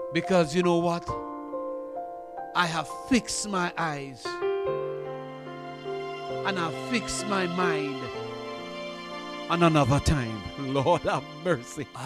Because you know what? I have fixed my eyes and I've fixed my mind on another time. Lord have mercy.